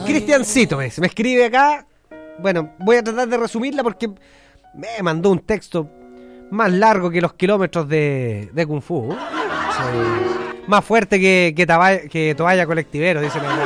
Cristiancito me escribe acá. Bueno, voy a tratar de resumirla porque me mandó un texto más largo que los kilómetros de Kung Fu. Sí. Más fuerte que toalla colectivero, dice la...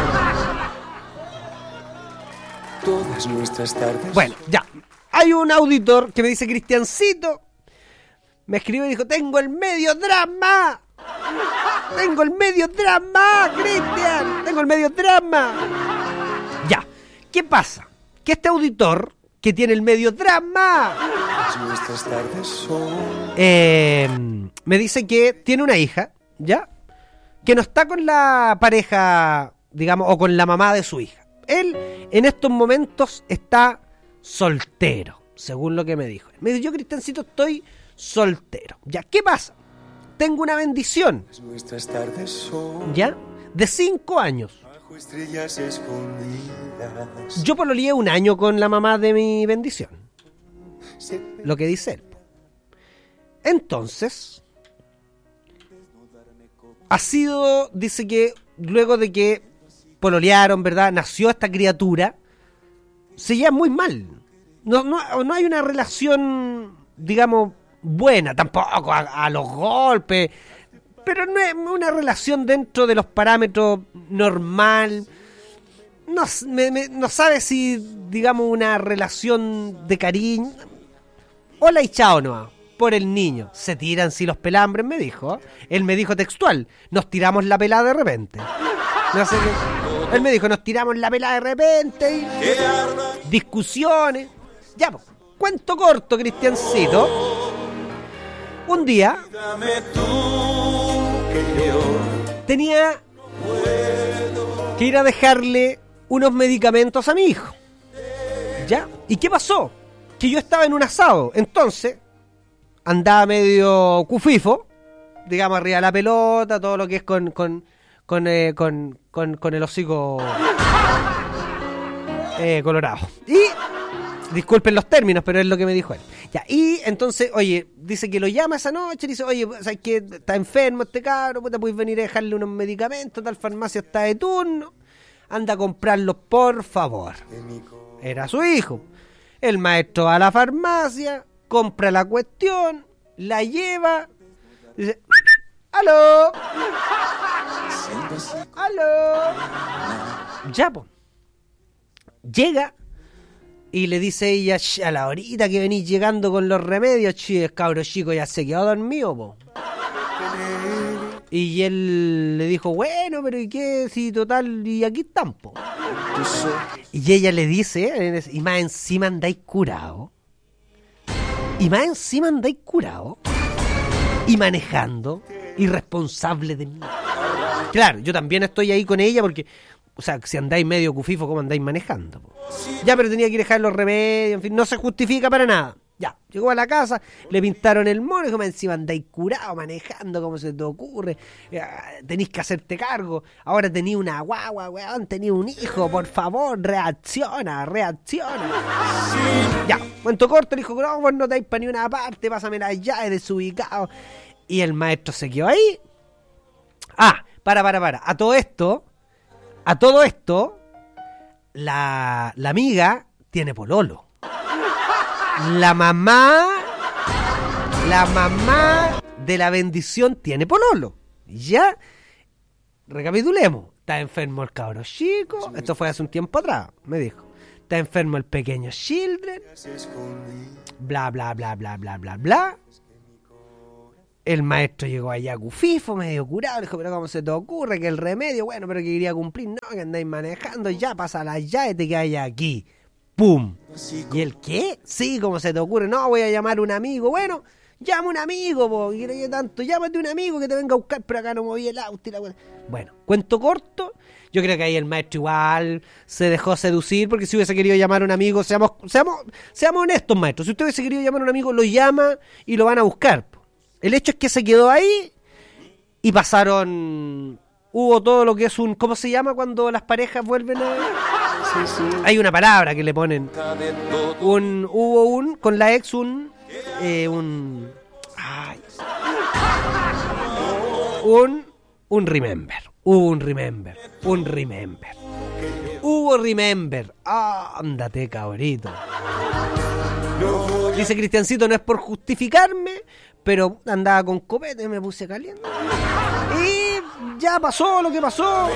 Todas nuestras tardes. Bueno, ya. Hay un auditor que me dice: Cristiancito, me escribió y dijo: tengo el medio drama. Tengo el medio drama, Cristian. Tengo el medio drama. Ya. ¿Qué pasa? Que este auditor que tiene el medio drama Nuestras tardes son... me dice que tiene una hija, ¿ya? Que no está con la pareja, digamos, o con la mamá de su hija. Él en estos momentos está soltero, según lo que me dijo. Me dijo: yo, Cristiancito, estoy soltero. ¿Ya? ¿Qué pasa? Tengo una bendición, Nuestras tardes son... ¿ya? De 5 años. Bajo estrellas escondidas. Yo pololeé 1 año con la mamá de mi bendición. Lo que dice él. Entonces, ha sido, dice que luego de que pololearon, ¿verdad? Nació esta criatura, se lleva muy mal. No hay una relación, digamos, buena, tampoco a los golpes, pero no es una relación dentro de los parámetros normal. No sabe si, digamos, una relación de cariño. Hola y chao nomás, por el niño. Se tiran si los pelambres, me dijo. Él me dijo textual: nos tiramos la pelada de repente. No sé qué. Él me dijo: nos tiramos la pelada de repente. Y... discusiones. Ya, pues, cuento corto, Cristiancito. Un día tenía que ir a dejarle unos medicamentos a mi hijo. ¿Ya? ¿Y qué pasó? Que yo estaba en un asado. Entonces andaba medio cufifo, digamos, arriba de la pelota, todo lo que es con el hocico colorado. Y disculpen los términos, pero es lo que me dijo él. Ya, y entonces, oye, dice que lo llama esa noche, dice: oye, ¿sabes qué? Está enfermo este cabro, puta, puedes venir a dejarle unos medicamentos, tal farmacia está de turno, anda a comprarlos, por favor. Era su hijo. El maestro va a la farmacia, compra la cuestión, la lleva, dice: ¡aló! ¡Aló! Ya, po. Llega y le dice ella: a la horita que venís llegando con los remedios, el cabro chico ya se quedó dormido, po. Y él le dijo: bueno, pero ¿y qué? Si total, y aquí están, po. Y ella le dice: y más encima andáis curado. Y más encima andáis curado. Y manejando. Irresponsable de mí. Claro, yo también estoy ahí con ella porque... O sea, si andáis medio cufifo, ¿cómo andáis manejando? Po? Ya, pero tenía que ir a dejar los remedios, en fin, no se justifica para nada. Ya, llegó a la casa, le pintaron el mono, y dijo: encima andáis curado, manejando, ¿cómo se te ocurre? Tenéis que hacerte cargo. Ahora tenía una guagua, weón, tenía un hijo, por favor, reacciona. Sí. Ya, cuento corto, le dijo: no, vos no dais para ni una parte, pásame la llave, desubicado. Y el maestro se quedó ahí. Para. A todo esto, la amiga tiene pololo. La mamá de la bendición tiene pololo. Ya, recapitulemos. Está enfermo el cabro chico. Esto fue hace un tiempo atrás, me dijo. Está enfermo el pequeño Children. Bla, bla, bla, bla, bla, bla, bla. El maestro llegó allá cufifo, medio curado, le dijo: pero ¿cómo se te ocurre que el remedio? Bueno, pero que quería cumplir. No, que andáis manejando, ya pasa la llave, te quedas aquí. ¡Pum! ¿Y el qué? Sí, ¿cómo se te ocurre? No, voy a llamar a un amigo. Bueno, llama a un amigo, po, que tanto, llámate a un amigo que te venga a buscar, pero acá no moví el auto y la... Bueno, cuento corto, yo creo que ahí el maestro igual se dejó seducir, porque si hubiese querido llamar a un amigo, seamos honestos, maestro, si usted hubiese querido llamar a un amigo, lo llama y lo van a buscar. El hecho es que se quedó ahí y hubo todo lo que es ¿cómo se llama cuando las parejas vuelven a...? Sí. Hay una palabra que le ponen. Con la ex un remember. Un remember. Hugo Remember. Ándate, cabrito. Dice Cristiancito, no es por justificarme, pero andaba con copete y me puse caliente. Y ya pasó lo que pasó.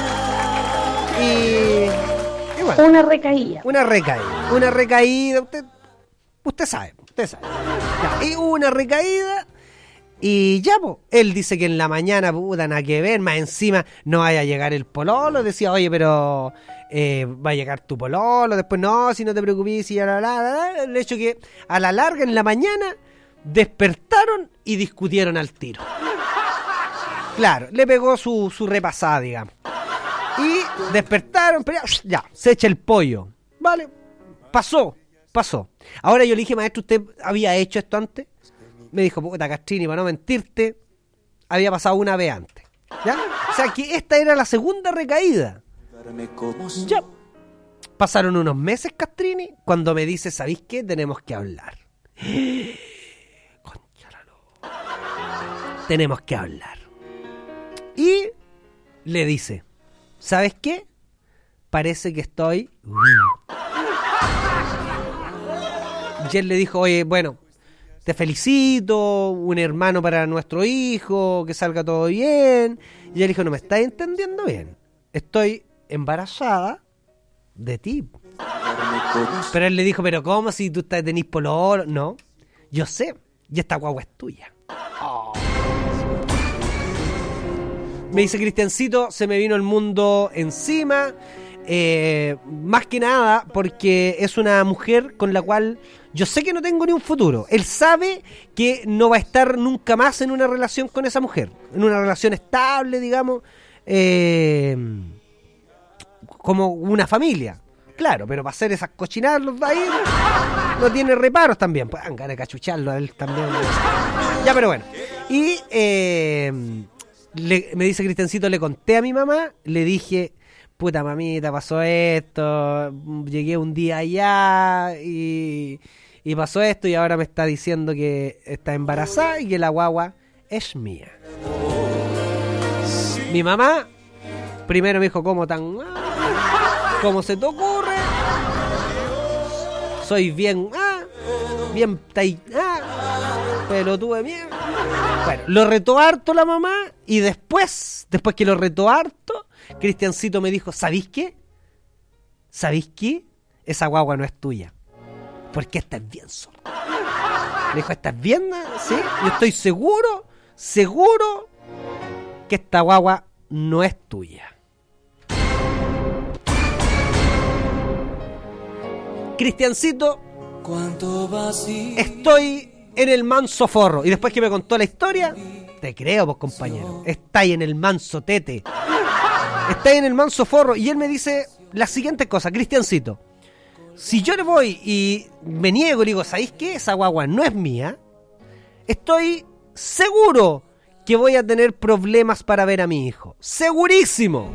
Y bueno. Una recaída. Una recaída. Usted sabe. Ya, y hubo una recaída. Y ya, pues, él dice que en la mañana, puta, nada que ver, más encima no vaya a llegar el pololo. Decía, oye, pero va a llegar tu pololo. Después, no, si no te preocupes, y ya, el hecho que a la larga, en la mañana, despertaron y discutieron al tiro. Claro, le pegó su repasada, digamos. Y despertaron, pero ya, se echa el pollo. Vale, pasó. Ahora yo le dije, maestro, ¿usted había hecho esto antes? Me dijo, puta, Castrini, para no mentirte, había pasado una vez antes. ¿Ya? O sea que esta era la segunda recaída. Ya. Pasaron unos meses, Castrini, cuando me dice, ¿sabéis qué? Tenemos que hablar. Concharalo. Tenemos que hablar. Y le dice, ¿sabes qué? Parece que estoy... Y él le dijo, oye, bueno, te felicito, un hermano para nuestro hijo, que salga todo bien. Y él dijo, no me estás entendiendo bien. Estoy embarazada de ti. Pero él le dijo, pero ¿cómo si tú tenés pololo? No, yo sé, y esta guagua es tuya. Oh. Me dice Cristiancito, se me vino el mundo encima. Más que nada porque es una mujer con la cual yo sé que no tengo ni un futuro. Él sabe que no va a estar nunca más en una relación con esa mujer, en una relación estable, digamos, como una familia. Claro, pero para hacer esas cochinadas los va a ir, no tiene reparos también. Pues ganas de cachucharlo a él también. Ya, pero bueno. Y me dice Cristiancito, le conté a mi mamá, le dije, puta mamita, pasó esto, llegué un día allá y pasó esto y ahora me está diciendo que está embarazada y que la guagua es mía. Mi mamá primero me dijo, ¿cómo se te ocurre? Soy bien, pelotudo de mierda. Bueno, lo retó harto la mamá y después que lo retó harto, Cristiancito me dijo, ¿sabéis qué? Esa guagua no es tuya. Porque esta es bien sola. Me dijo, ¿esta es bien? ¿Sí? Yo estoy seguro que esta guagua no es tuya. Cristiancito, estoy en el manso forro. Y después que me contó la historia, te creo, pues compañero. Está ahí en el manso tete. Está ahí en el manso forro. Y él me dice la siguiente cosa, Cristiancito. Si yo le voy y me niego y le digo, ¿sabéis qué? Esa guagua no es mía. Estoy seguro que voy a tener problemas para ver a mi hijo. Segurísimo.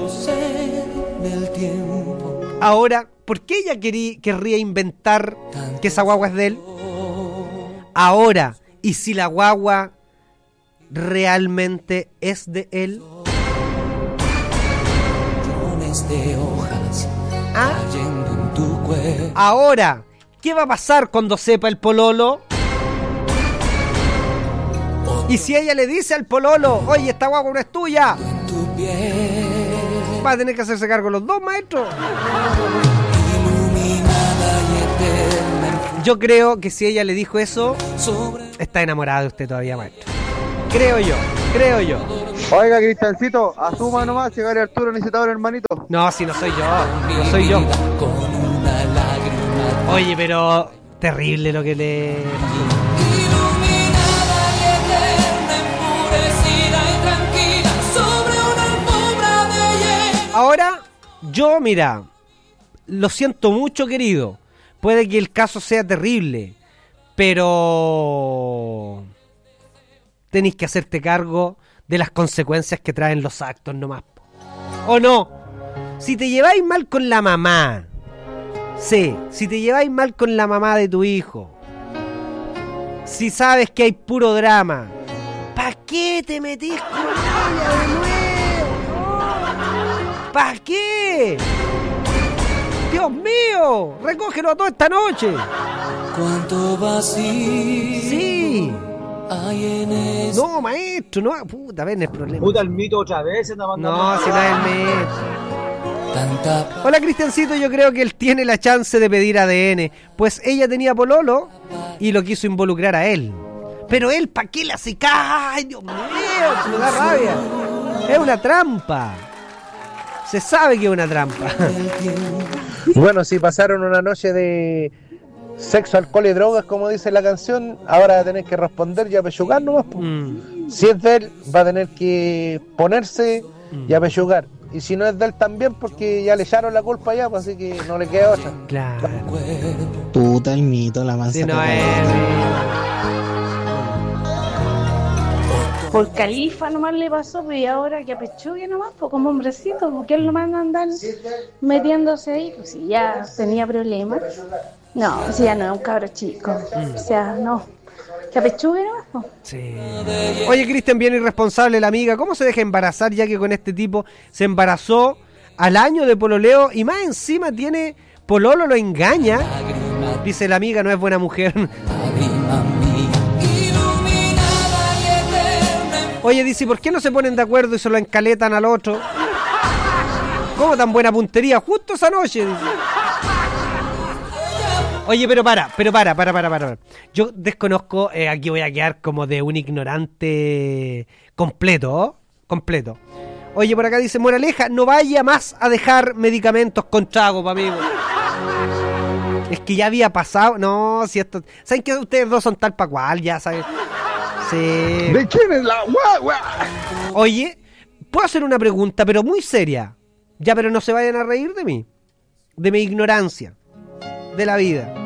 Ahora, ¿por qué ella querría inventar que esa guagua es de él? Ahora, ¿y si la guagua realmente es de él? De hojas cayendo en tu cuerpo. Ahora, ¿qué va a pasar cuando sepa el pololo? Y si ella le dice al pololo, oye, esta guagua no es tuya, va a tener que hacerse cargo los dos, maestros. Yo creo que si ella le dijo eso, está enamorada de usted todavía, maestro. Creo yo. Oiga, Cristiancito, asuma nomás, llegar Arturo necesitaba un hermanito. No, si no soy yo. Oye, pero terrible lo que le... Ahora, yo, mira, lo siento mucho, querido. Puede que el caso sea terrible, pero tenéis que hacerte cargo de las consecuencias que traen los actos nomás. ¿O no? Si te lleváis mal con la mamá, si te lleváis mal con la mamá de tu hijo, si sabes que hay puro drama, ¿para qué te metís con ella de nuevo? ¿Para qué? Dios mío, recógelo a toda esta noche. Cuánto vacío. Sí. Hay en este. No, maestro, no. Puta, ven el problema. Puta, el mito otra vez. Se anda mandando No, si no es el mes. Tanta. Hola, Cristiancito, yo creo que él tiene la chance de pedir ADN, pues ella tenía pololo y lo quiso involucrar a él. Pero él, ¿pa' qué le hace caso? ¡Ay, Dios mío! Me da rabia. Es una trampa. Se sabe que es una trampa. Bueno, si pasaron una noche de sexo, alcohol y drogas, como dice la canción, ahora va a tener que responder y apellugar nomás. Si es de él, va a tener que ponerse y apellugar. Y si no es de él también, porque ya le echaron la culpa ya, pues así que no le queda otra. Claro. Puta, el mito, la mansa. Si no cagada. es... Por Califa nomás le pasó, pues, y ahora que apechugue nomás, pues como hombrecito, porque él nomás no anda metiéndose ahí, pues si ya tenía problemas. No, si ya no es un cabro chico, o sea, no, que apechugue nomás, pues. Sí. Oye, Cristian, bien irresponsable la amiga. ¿Cómo se deja embarazar ya que con este tipo se embarazó al año de pololeo y más encima tiene pololo, lo engaña? Dice la amiga, no es buena mujer. Oye, dice, ¿por qué no se ponen de acuerdo y se lo encaletan al otro? ¿Cómo tan buena puntería? Justo esa noche, dice. Oye, pero para. Yo desconozco, aquí voy a quedar como de un ignorante completo. Oye, por acá dice, moraleja, no vaya más a dejar medicamentos con trago, amigo. Es que ya había pasado, no, si esto... ¿Saben que ustedes dos son tal pa' cual? Ya, ¿saben? Sí. ¿De quién es la guagua? Oye, puedo hacer una pregunta, pero muy seria. Ya, pero no se vayan a reír de mí. De mi ignorancia. De la vida.